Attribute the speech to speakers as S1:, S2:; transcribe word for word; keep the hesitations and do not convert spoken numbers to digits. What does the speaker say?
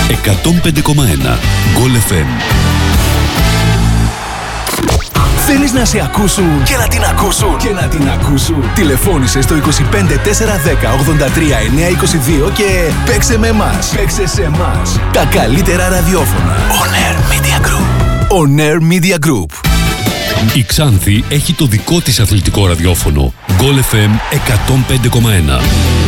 S1: εκατόν πέντε κόμμα ένα Goal εφ εμ.
S2: Θέλεις να σε ακούσουν και να την ακούσουν και να την ακούσουν. Τηλεφώνησε στο είκοσι πέντε τέσσερα δέκα ογδόντα τρία εννιακόσια είκοσι δύο και παίξε με εμάς. Παίξε σε εμάς. Τα καλύτερα ραδιόφωνα. On Air Media Group. On Air Media Group.
S1: Η Ξάνθη έχει το δικό της αθλητικό ραδιόφωνο. Goal εφ εμ εκατόν πέντε κόμμα ένα.